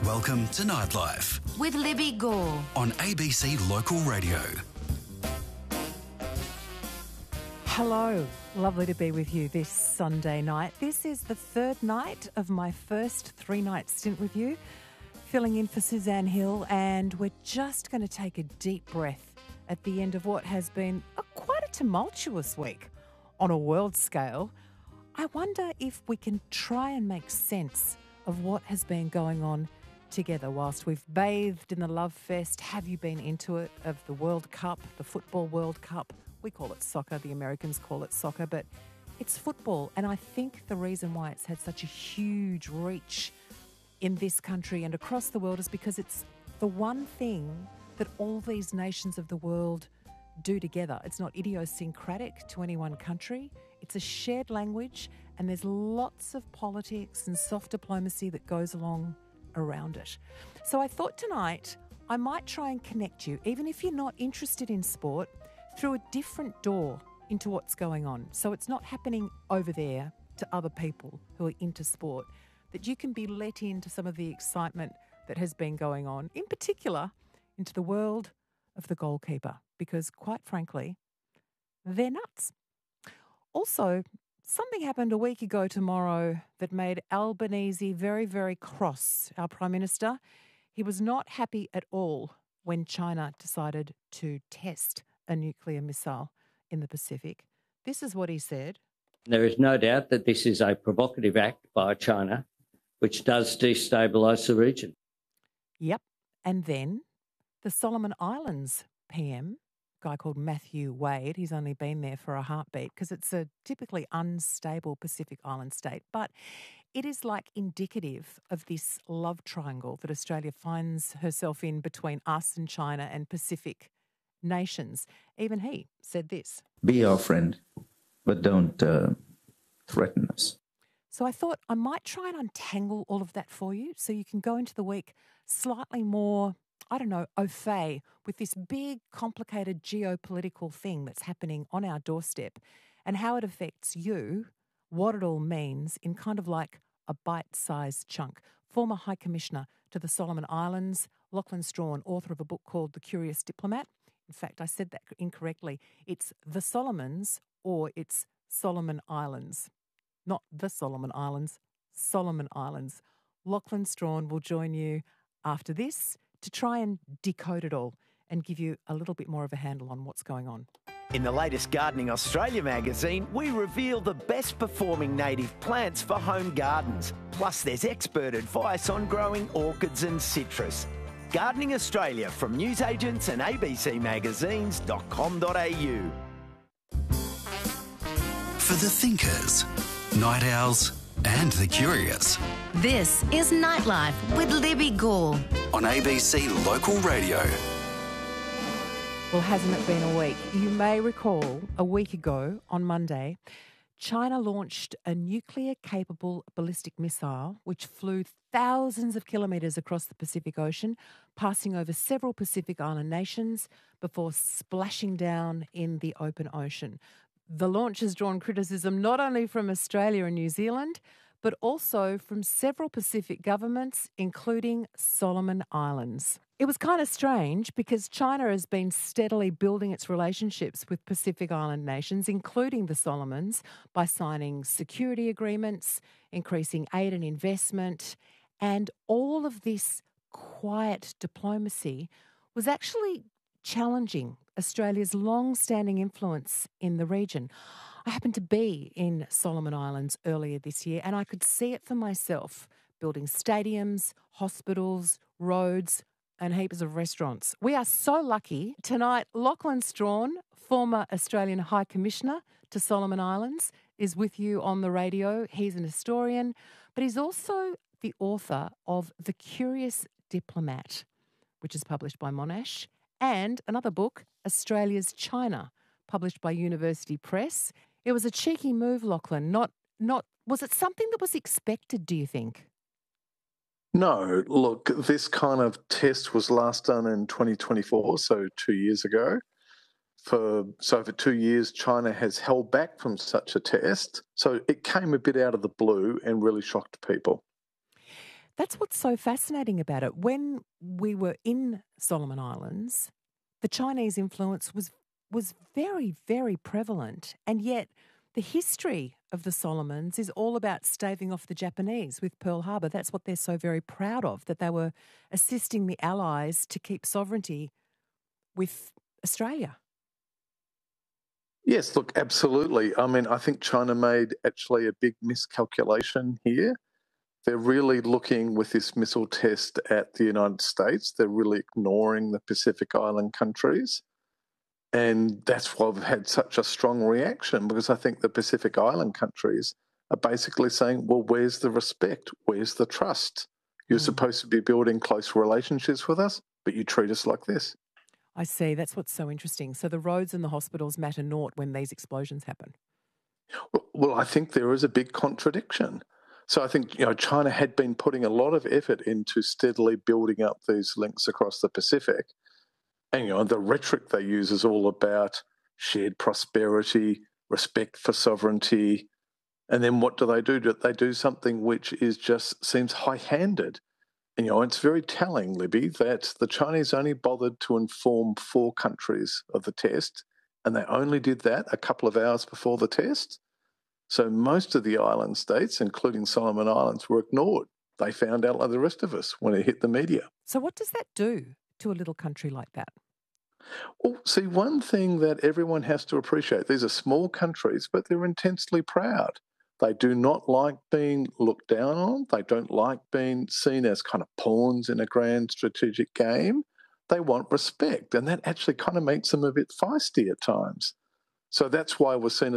Welcome to Nightlife with Libby Gore on ABC Local Radio. Hello, lovely to be with you this Sunday night. This is the third night of my first 3-night stint with you, filling in for Suzanne Hill, and we're just going to take a deep breath at the end of what has been quite a tumultuous week on a world scale. I wonder if we can try and make sense of what has been going on together whilst we've bathed in the love fest. Have you been into it, of the World Cup, the Football World Cup? We call it soccer, the Americans call it soccer, but it's football. And I think the reason why it's had such a huge reach in this country and across the world is because it's the one thing that all these nations of the world do together. It's not idiosyncratic to any one country. It's a shared language, and there's lots of politics and soft diplomacy that goes along around it. So I thought tonight I might try and connect you, even if you're not interested in sport, through a different door into what's going on. So it's not happening over there to other people who are into sport, that you can be let into some of the excitement that has been going on, in particular into the world of the goalkeeper, because quite frankly, they're nuts. Also, something happened a week ago tomorrow that made Albanese very, very cross, our Prime Minister. He was not happy at all when China decided to test a nuclear missile in the Pacific. This is what he said. There is no doubt that this is a provocative act by China, which does destabilise the region. Yep. And then the Solomon Islands PM, a guy called Matthew Wade, he's only been there for a heartbeat because it's a typically unstable Pacific island state, but it is like indicative of this love triangle that Australia finds herself in between us and China and Pacific nations. Even he said this. Be our friend, but don't threaten us. So I thought I might try and untangle all of that for you so you can go into the week slightly more, I don't know, au fait with this big, complicated geopolitical thing that's happening on our doorstep and how it affects you, what it all means in kind of like a bite-sized chunk. Former High Commissioner to the Solomon Islands, Lachlan Strawn, author of a book called The Curious Diplomat. In fact, I said that incorrectly. It's the Solomons or it's Solomon Islands. Not the Solomon Islands, Solomon Islands. Lachlan Strawn will join you after this to try and decode it all and give you a little bit more of a handle on what's going on. In the latest Gardening Australia magazine, we reveal the best performing native plants for home gardens. Plus, there's expert advice on growing orchids and citrus. Gardening Australia from newsagents and abcmagazines.com.au. For the thinkers, night owls and the curious. This is Nightlife with Libby Gore On ABC Local Radio. Well, hasn't it been a week? You may recall a week ago on Monday, China launched a nuclear-capable ballistic missile which flew thousands of kilometres across the Pacific Ocean, passing over several Pacific Island nations before splashing down in the open ocean. The launch has drawn criticism not only from Australia and New Zealand, but also from several Pacific governments, including Solomon Islands. It was kind of strange because China has been steadily building its relationships with Pacific Island nations, including the Solomons, by signing security agreements, increasing aid and investment, and all of this quiet diplomacy was actually challenging Australia's long-standing influence in the region. I happened to be in Solomon Islands earlier this year and I could see it for myself, building stadiums, hospitals, roads and heaps of restaurants. We are so lucky. Tonight, Lachlan Strawn, former Australian High Commissioner to Solomon Islands, is with you on the radio. He's an historian, but he's also the author of The Curious Diplomat, which is published by Monash, and another book, Australia's China, published by University Press. It was a cheeky move, Lachlan. Not. Was it something that was expected, do you think? No, look, this kind of test was last done in 2024, so 2 years ago. For 2 years, China has held back from such a test. So it came a bit out of the blue and really shocked people. That's what's so fascinating about it. When we were in Solomon Islands, the Chinese influence was very, very prevalent, and yet the history of the Solomons is all about staving off the Japanese with Pearl Harbor. That's what they're so very proud of, that they were assisting the Allies to keep sovereignty with Australia. Yes, look, absolutely. I mean, I think China made actually a big miscalculation here. They're really looking with this missile test at the United States. They're really ignoring the Pacific Island countries. And that's why we've had such a strong reaction, because I think the Pacific Island countries are basically saying, well, where's the respect? Where's the trust? You're supposed to be building close relationships with us, but you treat us like this. I see. That's what's so interesting. So the roads and the hospitals matter naught when these explosions happen. Well, I think there is a big contradiction. So I think, China had been putting a lot of effort into steadily building up these links across the Pacific. And, the rhetoric they use is all about shared prosperity, respect for sovereignty. And then what do? They do something which is just seems high-handed. And, it's very telling, Libby, that the Chinese only bothered to inform 4 countries of the test, and they only did that a couple of hours before the test. So most of the island states, including Solomon Islands, were ignored. They found out like the rest of us when it hit the media. So what does that do to a little country like that? Well, see, one thing that everyone has to appreciate, these are small countries, but they're intensely proud. They do not like being looked down on. They don't like being seen as kind of pawns in a grand strategic game. They want respect, and that actually kind of makes them a bit feisty at times. So that's why we're seeing